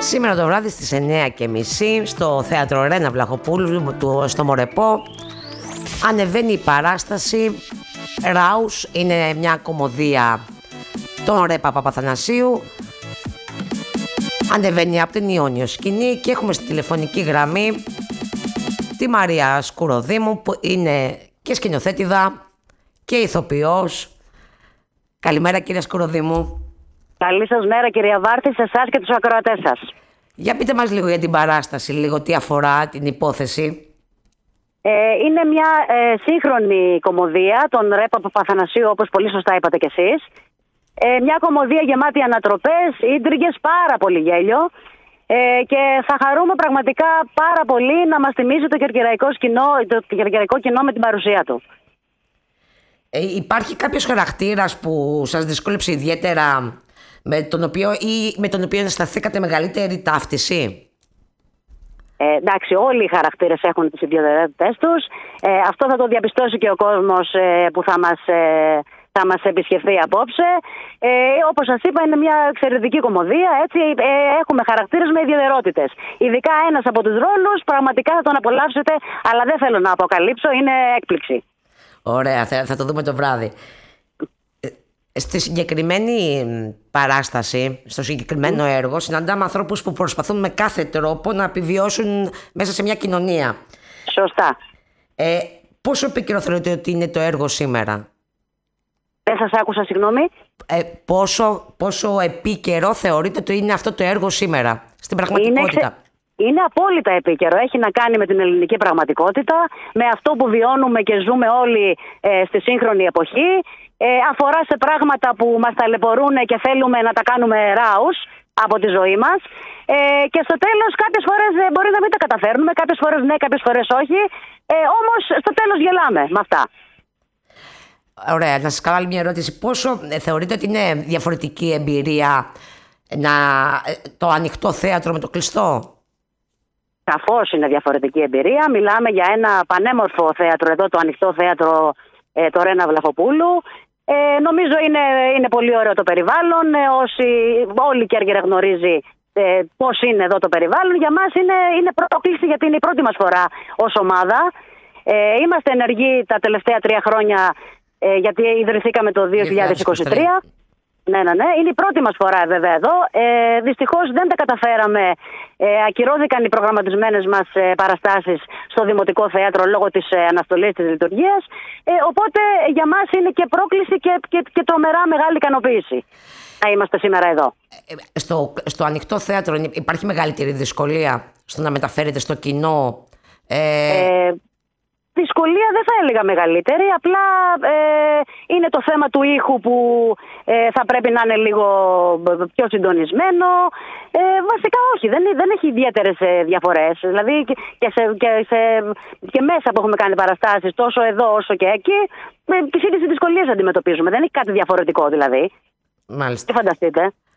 Σήμερα το βράδυ στις 9:30 στο θέατρο Ρένα Βλαχοπούλου στο Μορεπό ανεβαίνει η παράσταση Ράους. Είναι μια κωμωδία των Ρε Παπαθανασίου. Ανεβαίνει από την Ιόνιο Σκηνή και έχουμε στη τηλεφωνική γραμμή τη Μαρία Σκουροδήμου, που είναι και σκηνοθέτηδα και ηθοποιός. Καλημέρα, κυρία Σκουροδήμου. Καλή σας μέρα, κυρία Βάρτη, σε εσάς και τους ακροατές σας. Για πείτε μας λίγο για την παράσταση, λίγο τι αφορά την υπόθεση. Είναι μια σύγχρονη κωμωδία των Ρε Παπαθανασίου, όπως πολύ σωστά είπατε κι εσείς. Μια κωμωδία γεμάτη ανατροπές, ίντριγες, πάρα πολύ γέλιο. Και θα χαρούμε πραγματικά πάρα πολύ να μας θυμίζει το κερκυραϊκό κοινό με την παρουσία του. Υπάρχει κάποιος χαρακτήρας που σας δυσκόλεψε ιδιαίτερα, με τον οποίο αισθανθήκατε μεγαλύτερη ταύτιση? Εντάξει, όλοι οι χαρακτήρες έχουν τις ιδιαιτερότητες τους. Αυτό θα το διαπιστώσει και ο κόσμος που θα μας επισκεφθεί απόψε. Όπως σας είπα, είναι μια εξαιρετική κωμωδία. Έτσι, έχουμε χαρακτήρες με ιδιαιτερότητες. Ειδικά ένας από τους ρόλους πραγματικά θα τον απολαύσετε, αλλά δεν θέλω να αποκαλύψω, είναι έκπληξη. Ωραία, θα το δούμε το βράδυ. Στη συγκεκριμένη παράσταση, στο συγκεκριμένο έργο, συναντάμε ανθρώπους που προσπαθούν με κάθε τρόπο να επιβιώσουν μέσα σε μια κοινωνία. Σωστά. Πόσο επίκαιρο θεωρείτε ότι είναι το έργο σήμερα? Δεν σας άκουσα, συγγνώμη. Πόσο επίκαιρο θεωρείτε ότι είναι αυτό το έργο σήμερα, στην πραγματικότητα? Είναι απόλυτα επίκαιρο. Έχει να κάνει με την ελληνική πραγματικότητα, με αυτό που βιώνουμε και ζούμε όλοι στη σύγχρονη εποχή. Αφορά σε πράγματα που μας ταλαιπωρούν και θέλουμε να τα κάνουμε ράους από τη ζωή μας. Και στο τέλος κάποιες φορές μπορεί να μην τα καταφέρνουμε, κάποιες φορές ναι, κάποιες φορές όχι. Όμως στο τέλος γελάμε με αυτά. Ωραία, να σας κάνω άλλη μια ερώτηση. Πόσο θεωρείτε ότι είναι διαφορετική εμπειρία το ανοιχτό θέατρο με το κλειστό? Σαφώς είναι διαφορετική εμπειρία. Μιλάμε για ένα πανέμορφο θέατρο εδώ, το ανοιχτό θέατρο το Ρένα Βλαχοπούλου. Νομίζω είναι πολύ ωραίο το περιβάλλον. Όλη η Κέρκυρα γνωρίζει πώς είναι εδώ το περιβάλλον. Για μας είναι πρόκληση, γιατί είναι η πρώτη μας φορά ως ομάδα. Είμαστε ενεργοί τα τελευταία 3 χρόνια, γιατί ιδρυθήκαμε το 2023. Ναι. Είναι η πρώτη μας φορά βέβαια εδώ. Δυστυχώς δεν τα καταφέραμε. Ακυρώθηκαν οι προγραμματισμένες μας παραστάσεις στο Δημοτικό Θέατρο λόγω της αναστολής της λειτουργίας. Οπότε για μας είναι και πρόκληση και τρομερά μεγάλη ικανοποίηση να είμαστε σήμερα εδώ. Στο ανοιχτό θέατρο υπάρχει μεγαλύτερη δυσκολία στο να μεταφέρετε στο κοινό? Δυσκολία δεν θα έλεγα μεγαλύτερη, απλά είναι το θέμα του ήχου που θα πρέπει να είναι λίγο πιο συντονισμένο. Βασικά όχι, δεν έχει ιδιαίτερες διαφορές. Δηλαδή και μέσα που έχουμε κάνει παραστάσεις, τόσο εδώ όσο και εκεί, τις ίδιες δυσκολίες αντιμετωπίζουμε. Δεν έχει κάτι διαφορετικό δηλαδή. Μάλιστα. Τι φανταστείτε.